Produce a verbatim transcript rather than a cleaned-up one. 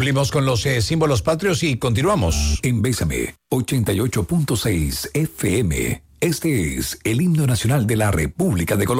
Cumplimos con los eh, símbolos patrios y continuamos. En Bésame, ochenta y ocho punto seis F M. Este es el himno nacional de la República de Colombia.